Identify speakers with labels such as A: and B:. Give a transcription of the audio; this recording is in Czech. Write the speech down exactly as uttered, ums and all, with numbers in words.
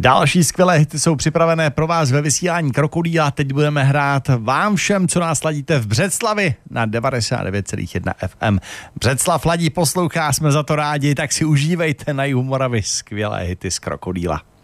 A: Další skvělé hity jsou připravené pro vás ve vysílání Krokodýla. Teď budeme hrát vám všem, co nás ladíte v Břeclavi na devadesát devět celá jedna F M. Břeclav ladí, poslouchá, jsme za to rádi, tak si užívejte na Jihu Moravy skvělé hity z Krokodýla.